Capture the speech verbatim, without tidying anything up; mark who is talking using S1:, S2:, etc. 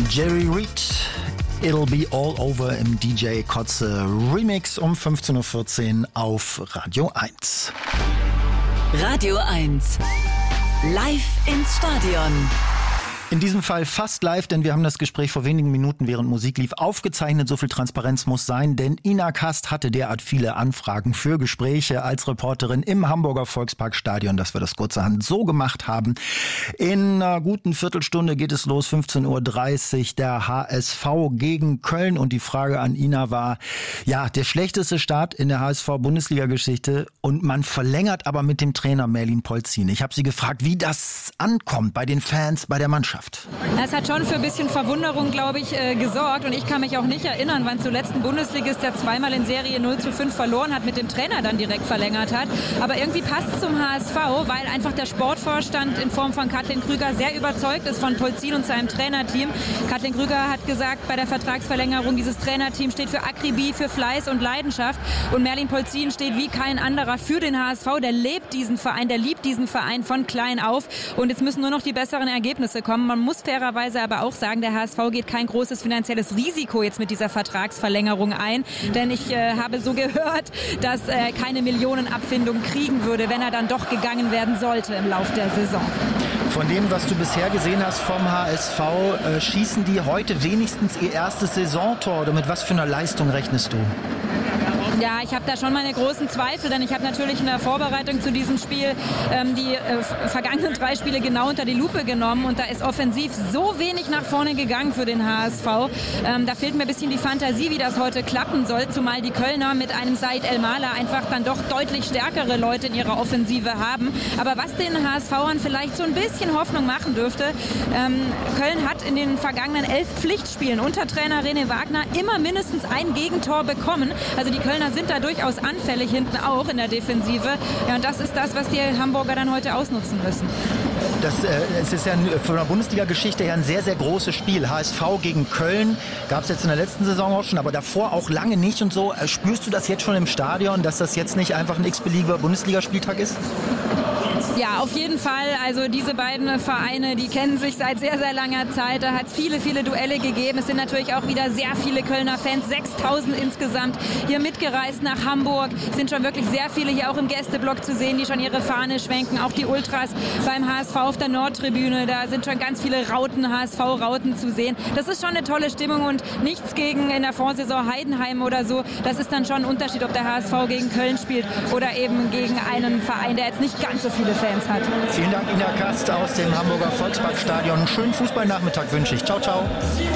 S1: Jerry Reed, It'll Be All Over im D J Kotze Remix um fünfzehn Uhr vierzehn auf Radio eins.
S2: Radio eins. Live ins Stadion.
S1: In diesem Fall fast live, denn wir haben das Gespräch vor wenigen Minuten, während Musik lief, aufgezeichnet. So viel Transparenz muss sein, denn Ina Kast hatte derart viele Anfragen für Gespräche als Reporterin im Hamburger Volksparkstadion, dass wir das kurzerhand so gemacht haben. In einer guten Viertelstunde geht es los, fünfzehn Uhr dreißig, der H S V gegen Köln. Und die Frage an Ina war, ja, der schlechteste Start in der H S V-Bundesliga-Geschichte und man verlängert aber mit dem Trainer Merlin Polzin. Ich habe sie gefragt, wie das ankommt bei den Fans, bei der Mannschaft.
S3: Es hat schon für ein bisschen Verwunderung, glaube ich, äh, gesorgt. Und ich kann mich auch nicht erinnern, wann zuletzt ein Bundesligist, der zweimal in Serie null zu fünf verloren hat, mit dem Trainer dann direkt verlängert hat. Aber irgendwie passt es zum H S V, weil einfach der Sportvorstand in Form von Katlin Krüger sehr überzeugt ist von Polzin und seinem Trainerteam. Katlin Krüger hat gesagt, bei der Vertragsverlängerung, dieses Trainerteam steht für Akribie, für Fleiß und Leidenschaft. Und Merlin Polzin steht wie kein anderer für den H S V. Der lebt diesen Verein, der liebt diesen Verein von klein auf. Und jetzt müssen nur noch die besseren Ergebnisse kommen. Man muss fairerweise aber auch sagen, der H S V geht kein großes finanzielles Risiko jetzt mit dieser Vertragsverlängerung ein. Denn ich äh, habe so gehört, dass er keine Millionenabfindung kriegen würde, wenn er dann doch gegangen werden sollte im Lauf der Saison.
S1: Von dem, was du bisher gesehen hast vom H S V, äh, schießen die heute wenigstens ihr erstes Saisontor? Oder mit was für einer Leistung rechnest du?
S3: Ja, ich habe da schon meine großen Zweifel, denn ich habe natürlich in der Vorbereitung zu diesem Spiel ähm, die äh, vergangenen drei Spiele genau unter die Lupe genommen und da ist offensiv so wenig nach vorne gegangen für den H S V. Ähm, da fehlt mir ein bisschen die Fantasie, wie das heute klappen soll, zumal die Kölner mit einem Said El-Mala einfach dann doch deutlich stärkere Leute in ihrer Offensive haben. Aber was den H S V-ern vielleicht so ein bisschen Hoffnung machen dürfte, ähm, Köln hat in den vergangenen elf Pflichtspielen unter Trainer René Wagner immer mindestens ein Gegentor bekommen. Also die Kölner sind da durchaus anfällig hinten auch in der Defensive. Ja, und das ist das, was die Hamburger dann heute ausnutzen müssen.
S1: Das, äh, es ist ja von der Bundesliga-Geschichte her ein sehr, sehr großes Spiel. H S V gegen Köln gab es jetzt in der letzten Saison auch schon, aber davor auch lange nicht und so. Äh, spürst du das jetzt schon im Stadion, dass das jetzt nicht einfach ein x-beliebiger Bundesligaspieltag ist?
S3: Ja, auf jeden Fall. Also diese beiden Vereine, die kennen sich seit sehr, sehr langer Zeit. Da hat es viele, viele Duelle gegeben. Es sind natürlich auch wieder sehr viele Kölner Fans, sechstausend insgesamt hier mitgereist nach Hamburg. Es sind schon wirklich sehr viele hier auch im Gästeblock zu sehen, die schon ihre Fahne schwenken. Auch die Ultras beim H S V auf der Nordtribüne. Da sind schon ganz viele Rauten, H S V-Rauten zu sehen. Das ist schon eine tolle Stimmung und nichts gegen in der Vorsaison Heidenheim oder so. Das ist dann schon ein Unterschied, ob der H S V gegen Köln spielt oder eben gegen einen Verein, der jetzt nicht ganz so viele Fans hat.
S1: Vielen Dank, Ina Kast aus dem Hamburger Volksparkstadion. Einen schönen Fußballnachmittag wünsche ich. Ciao, ciao.